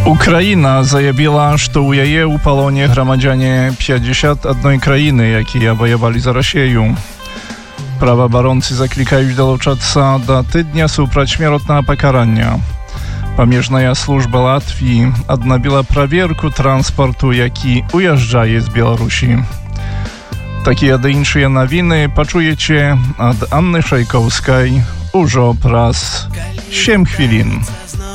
Украіна заявіла, што ў яе ў палоне грамадзяне 51 краіны, якія ваявалі за Расею. Праваабаронцы заклікаюць далучацца да тыдня супрацьсмяротнага пакарання. Памежная служба Латвіі аднавіла праверку транспарту, які уязджае з Беларусі. Такія ды іншыя навіны пачуеце ад Анны Шайкоўскай ужо праз 7 хвілін.